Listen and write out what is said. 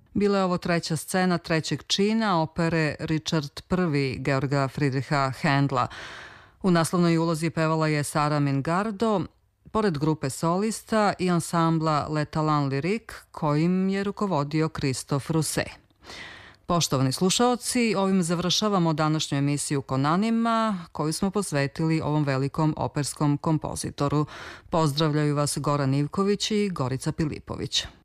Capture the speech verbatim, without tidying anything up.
Bila je ovo treća scena trećeg čina opere Richard I. Georga Friedricha Händla. U naslovnoj ulozi pevala je Sara Mingardo, pored grupe solista i ansambla Le Talent Lyrique, kojim je rukovodio Christophe Rousset. Poštovani slušaoci, ovim završavamo današnju emisiju Konanima, koju smo posvetili ovom velikom operskom kompozitoru. Pozdravljaju vas Goran Ivković i Gorica Pilipović.